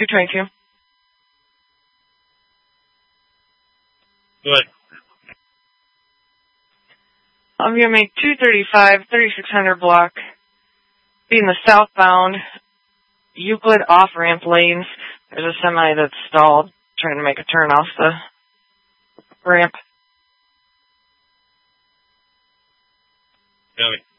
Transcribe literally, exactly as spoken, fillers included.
two twenty-two. Go ahead. I'm going to make two thirty-five, thirty-six hundred block. Be in the southbound Euclid off-ramp lanes. There's a semi that's stalled, trying to make a turn off the ramp. Copy.